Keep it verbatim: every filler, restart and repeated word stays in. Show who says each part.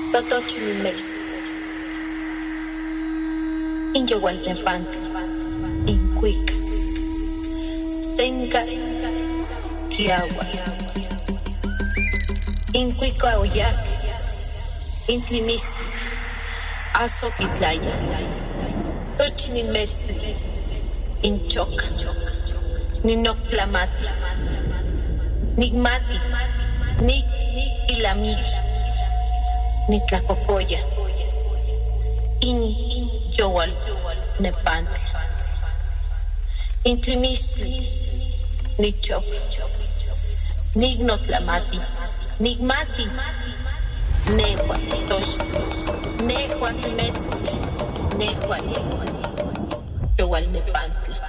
Speaker 1: Totochimilmex, Inyohualtepantli, Incuic, Senca, Kiawa, Incuica Oyac, Intlimistli, Azoquitlaya, Tochimilmetzli, Inchoca, Ninoctlamati, Nigmati, Nik Ilamiki, Nitlacopoya, In Yowal Nepantli, Intlimistli, Nichok, Nignotlamati, Nigmati, Nehua Tosh, Nehua Timetzli, Nehua Yowal Nepantli.